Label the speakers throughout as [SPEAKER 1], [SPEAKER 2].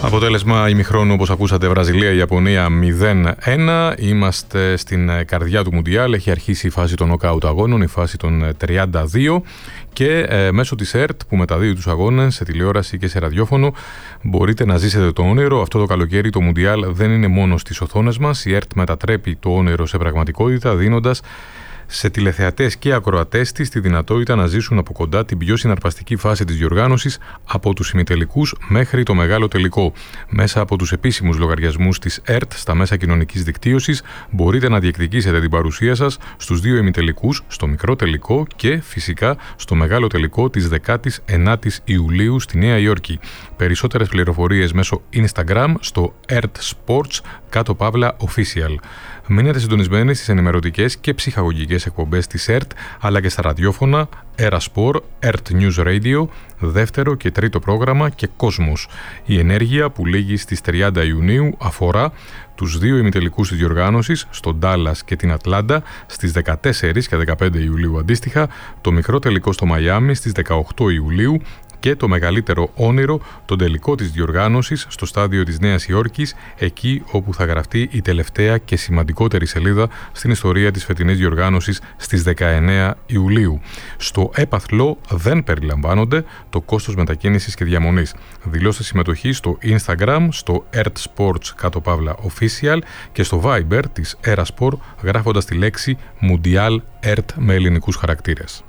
[SPEAKER 1] Αποτέλεσμα ημιχρόνου, όπως ακούσατε, Βραζιλία-Ιαπωνία 0-1. Είμαστε στην καρδιά του Μουντιάλ. Έχει αρχίσει η φάση των νοκάουτ αγώνων, η φάση των 32. Και μέσω της ΕΡΤ, που μεταδίδει τους αγώνες σε τηλεόραση και σε ραδιόφωνο, μπορείτε να ζήσετε το όνειρο. Αυτό το καλοκαίρι το Μουντιάλ δεν είναι μόνο στις οθόνες μας. Η ΕΡΤ μετατρέπει το όνειρο σε πραγματικότητα, δίνοντας σε τηλεθεατές και ακροατές της τη δυνατότητα να ζήσουν από κοντά την πιο συναρπαστική φάση της διοργάνωσης, από τους ημιτελικούς μέχρι το μεγάλο τελικό. Μέσα από τους επίσημους λογαριασμούς της ΕΡΤ στα μέσα κοινωνικής δικτύωσης μπορείτε να διεκδικήσετε την παρουσία σας στους δύο ημιτελικούς, στο μικρό τελικό και φυσικά στο μεγάλο τελικό της 19ης Ιουλίου στη Νέα Υόρκη. Περισσότερες πληροφορίες μέσω Instagram στο ERT Sports _official. Μείνετε συντονισμένοι στις ενημερωτικές και ψυχαγωγικές εκπομπές της ΕΡΤ, αλλά και στα ραδιόφωνα Eraspor, ERT News Radio, δεύτερο και τρίτο πρόγραμμα και Κόσμος. Η ενέργεια που λήγει στις 30 Ιουνίου αφορά τους δύο ημιτελικούς της διοργάνωσης, στον Ντάλλας και την Ατλάντα, στις 14 και 15 Ιουλίου αντίστοιχα, το μικρό τελικό στο Μαϊάμι στις 18 Ιουλίου, και το μεγαλύτερο όνειρο, τον τελικό της διοργάνωσης στο στάδιο της Νέας Υόρκης, εκεί όπου θα γραφτεί η τελευταία και σημαντικότερη σελίδα στην ιστορία της φετινής διοργάνωσης στις 19 Ιουλίου. Στο έπαθλο δεν περιλαμβάνονται το κόστος μετακίνησης και διαμονής. Δηλώστε συμμετοχή στο Instagram, στο ERT Sports _official και στο Viber της Eraspor γράφοντας τη λέξη Mundial ERT με ελληνικούς χαρακτήρες.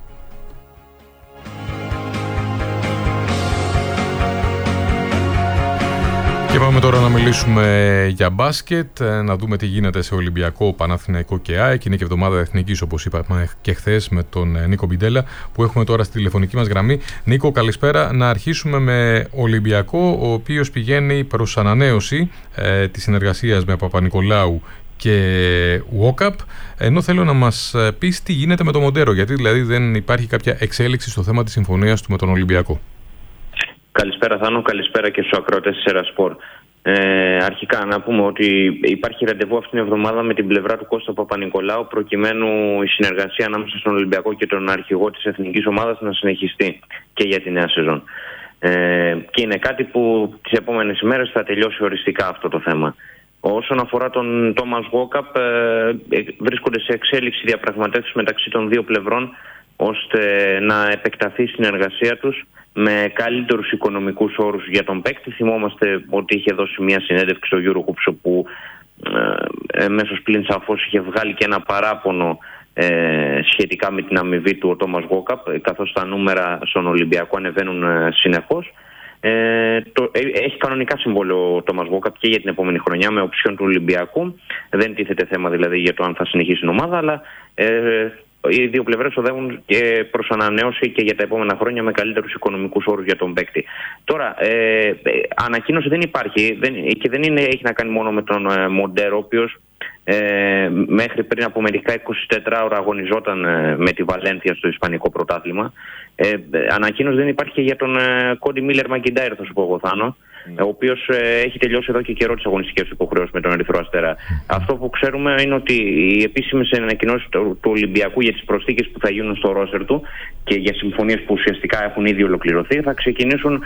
[SPEAKER 1] Και πάμε τώρα να μιλήσουμε για μπάσκετ, να δούμε τι γίνεται σε Ολυμπιακό, Παναθηναϊκό και ΑΕΚ. Είναι και εβδομάδα εθνικής, όπως είπαμε και χθες, με τον Νίκο Μπιντέλα, που έχουμε τώρα στη τηλεφωνική μας γραμμή. Νίκο, καλησπέρα. Να αρχίσουμε με Ολυμπιακό, ο οποίος πηγαίνει προς ανανέωση της συνεργασίας με Παπα-Νικολάου και Walkup, ενώ θέλω να μας πεις τι γίνεται με το Μοντέρο, γιατί δηλαδή δεν υπάρχει κάποια εξέλιξη στο θέμα της συμφωνίας του με τον Ολυμπιακό.
[SPEAKER 2] Καλησπέρα Θάνο, καλησπέρα και στους ακροατές της Eraspor. Αρχικά να πούμε ότι υπάρχει ραντεβού αυτήν την εβδομάδα με την πλευρά του Κώστα Παπα-Νικολάου, προκειμένου η συνεργασία ανάμεσα στον Ολυμπιακό και τον αρχηγό της εθνικής ομάδας να συνεχιστεί και για τη νέα σεζόν. Και είναι κάτι που τις επόμενες ημέρες θα τελειώσει οριστικά αυτό το θέμα. Όσον αφορά τον Τόμας Walkup, βρίσκονται σε εξέλιξη διαπραγματεύσεις μεταξύ των δύο πλευρών, ώστε να επεκταθεί η συνεργασία τους με καλύτερους οικονομικούς όρους για τον παίκτη. Θυμόμαστε ότι είχε δώσει μια συνέντευξη στο Eurohoops, όπου μέσως πλην σαφώς είχε βγάλει και ένα παράπονο σχετικά με την αμοιβή του ο Τόμας Walkup, καθώς τα νούμερα στον Ολυμπιακό ανεβαίνουν συνεχώς. Έχει κανονικά συμβόλαιο ο Τόμας Walkup και για την επόμενη χρονιά με οψιόν του Ολυμπιακού. Δεν τίθεται θέμα δηλαδή για το αν θα συνεχίσει η ομάδα, αλλά οι δύο πλευρές οδεύουν και προς ανανέωση και για τα επόμενα χρόνια με καλύτερους οικονομικούς όρους για τον παίκτη. Τώρα, ανακοίνωση δεν υπάρχει και δεν έχει να κάνει μόνο με τον Μοντέρο, ο οποίος μέχρι πριν από μερικά 24 ώρα αγωνιζόταν με τη Βαλένθια στο Ισπανικό πρωτάθλημα. Ανακοίνωση δεν υπάρχει και για τον Κόντι Μίλερ Μακιντάιρ, θα σου πω εγώ, Θάνο, ο οποίος έχει τελειώσει εδώ και καιρό τις αγωνιστικές του υποχρεώσεις με τον Ερυθρό Αστέρα. Αυτό που ξέρουμε είναι ότι οι επίσημες ανακοινώσεις του Ολυμπιακού για τις προσθήκες που θα γίνουν στο ρόστερ του και για συμφωνίες που ουσιαστικά έχουν ήδη ολοκληρωθεί θα ξεκινήσουν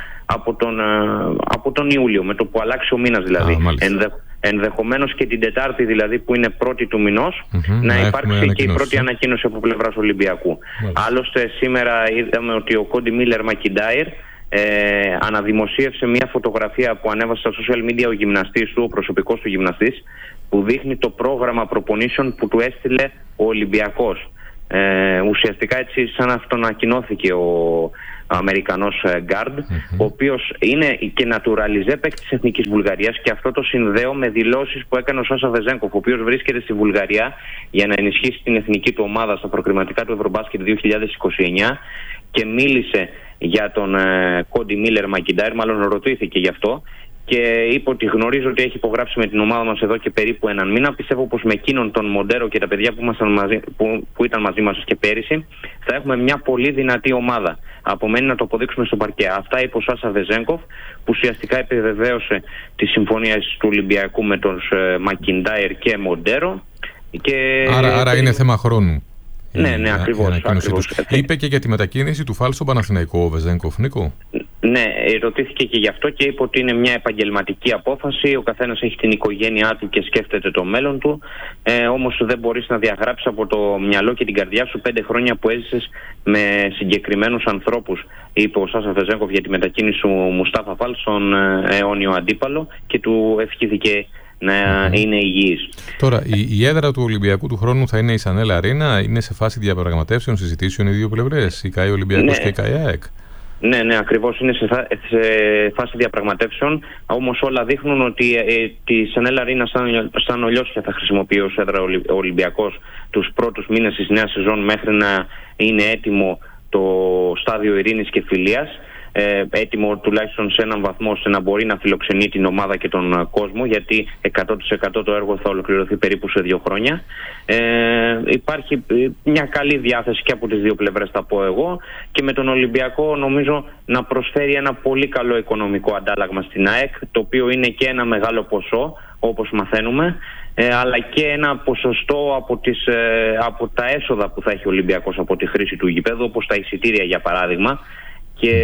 [SPEAKER 2] από τον Ιούλιο, με το που αλλάξει ο μήνας δηλαδή. Ενδεχομένως και την Τετάρτη, δηλαδή που είναι πρώτη του μηνός, να υπάρξει και η πρώτη ανακοίνωση από πλευράς Ολυμπιακού. Άλλωστε σήμερα είδαμε ότι ο Κόντι Μίλερ Μακιντάιρ αναδημοσίευσε μια φωτογραφία που ανέβασε στα social media ο γυμναστής του, ο προσωπικός του γυμναστής, που δείχνει το πρόγραμμα προπονήσεων που του έστειλε ο Ολυμπιακός. Ουσιαστικά έτσι σαν αυτοανακοινώθηκε ο Αμερικανός γκάρντ, ο οποίος είναι και naturalizé παίκτης της Εθνικής Βουλγαρίας, και αυτό το συνδέω με δηλώσεις που έκανε ο Σάσα Βεζένκοφ, ο οποίος βρίσκεται στη Βουλγαρία για να ενισχύσει την εθνική του ομάδα στα προκριματικά του Ευρωμπάσκετ 2029 και μίλησε για τον Κόντι Μίλερ Μακιντάιρ, μάλλον ρωτήθηκε γι' αυτό, και είπε ότι γνωρίζω ότι έχει υπογράψει με την ομάδα μας εδώ και περίπου έναν μήνα. Πιστεύω πως με εκείνον τον Μοντέρο και τα παιδιά που ήταν μαζί μας και πέρυσι θα έχουμε μια πολύ δυνατή ομάδα. Απομένει να το αποδείξουμε στο παρκέ. Αυτά είπε ο Σάσα Βεζένκοφ, που ουσιαστικά επιβεβαίωσε τη συμφωνία του Ολυμπιακού με τον Μακιντάιρ και Μοντέρο.
[SPEAKER 1] Άρα είναι θέμα χρόνου.
[SPEAKER 2] Ναι, ακριβώς.
[SPEAKER 1] Είπε και για τη μετακίνηση του Φάλ στον Παναθηναϊκό ο Βεζένκοφ, Νίκο.
[SPEAKER 2] Ναι, ρωτήθηκε και γι' αυτό και είπε ότι είναι μια επαγγελματική απόφαση. Ο καθένας έχει την οικογένειά του και σκέφτεται το μέλλον του. Όμως δεν μπορείς να διαγράψεις από το μυαλό και την καρδιά σου 5 χρόνια που έζησες με συγκεκριμένους ανθρώπους, είπε ο Σάσα Βεζέγκοφ για τη μετακίνηση του Μουστάφα Φαλ στον αιώνιο αντίπαλο και του ευχήθηκε να είναι υγιής.
[SPEAKER 1] Τώρα, η έδρα του Ολυμπιακού του χρόνου θα είναι η Σανέλ Αρίνα. Είναι σε φάση διαπραγματεύσεων, συζητήσεων οι δύο πλευρές, η ΚΑΕ Ολυμπιακός και η ΚΑΕ ΑΕΚ.
[SPEAKER 2] Ναι, ακριβώς, είναι σε φάση διαπραγματεύσεων. Όμως όλα δείχνουν ότι τη Σανέλ Αρίνα σαν ολιώσια θα χρησιμοποιεί ως έδρα ο Ολυμπιακός τους πρώτους μήνες της νέας σεζόν μέχρι να είναι έτοιμο το στάδιο ειρήνης και φιλίας. Έτοιμο τουλάχιστον σε έναν βαθμό ώστε να μπορεί να φιλοξενεί την ομάδα και τον κόσμο, γιατί 100% το έργο θα ολοκληρωθεί περίπου σε 2 χρόνια. Υπάρχει μια καλή διάθεση και από τις δύο πλευρές, θα πω εγώ, και με τον Ολυμπιακό νομίζω να προσφέρει ένα πολύ καλό οικονομικό αντάλλαγμα στην ΑΕΚ, το οποίο είναι και ένα μεγάλο ποσό όπως μαθαίνουμε, αλλά και ένα ποσοστό από τα έσοδα που θα έχει ο Ολυμπιακός από τη χρήση του γηπέδου, όπως τα εισιτήρια για παράδειγμα. Και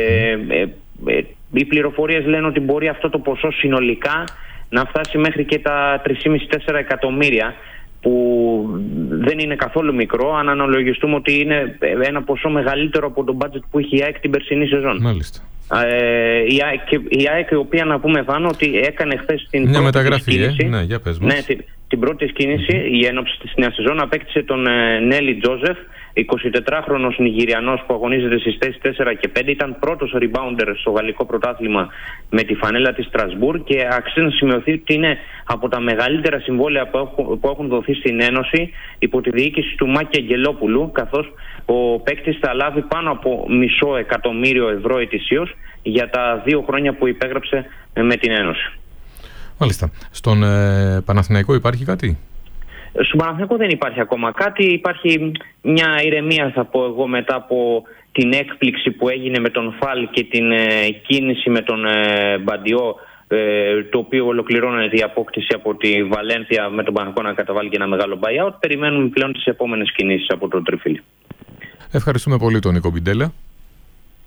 [SPEAKER 2] οι πληροφορίες λένε ότι μπορεί αυτό το ποσό συνολικά να φτάσει μέχρι και τα 3,5-4 εκατομμύρια, που δεν είναι καθόλου μικρό αν αναλογιστούμε ότι είναι ένα ποσό μεγαλύτερο από το budget που είχε η ΑΕΚ την περσινή σεζόν.
[SPEAKER 1] Μάλιστα.
[SPEAKER 2] Η ΑΕΚ, η οποία, να πούμε, Βάνο, ότι έκανε χθες την
[SPEAKER 1] μια μεταγραφή κίνηση, ναι, για πες μας.
[SPEAKER 2] Ναι, την πρώτη κίνηση, η ένοψη της νέας σεζόν, απέκτησε τον Νέλη Τζόζεφ, 24χρονος Νιγηριανός που αγωνίζεται στις θέσεις 4 και 5. Ήταν πρώτος rebounder στο γαλλικό πρωτάθλημα με τη φανέλα της Στρασβούρ και αξίζει να σημειωθεί ότι είναι από τα μεγαλύτερα συμβόλαια που έχουν δοθεί στην Ένωση υπό τη διοίκηση του Μάκη Αγγελόπουλου, καθώς ο παίκτης θα λάβει πάνω από $500,000 ευρώ ετησίως για τα 2 χρόνια που υπέγραψε με την Ένωση.
[SPEAKER 1] Μάλιστα. Στον Παναθηναϊκό υπάρχει κάτι?
[SPEAKER 2] Στον Παναθηναϊκό δεν υπάρχει ακόμα κάτι. Υπάρχει μια ηρεμία, θα πω εγώ, μετά από την έκπληξη που έγινε με τον Φαλ και την κίνηση με τον Μπαντιό, το οποίο ολοκληρώνεται η απόκτηση από τη Βαλένθια, με τον Παναθηναϊκό να καταβάλει και ένα μεγάλο buyout. Περιμένουμε πλέον τις επόμενες κινήσεις από τον Τριφύλι.
[SPEAKER 1] Ευχαριστούμε πολύ τον Νίκο Μπιντέλα.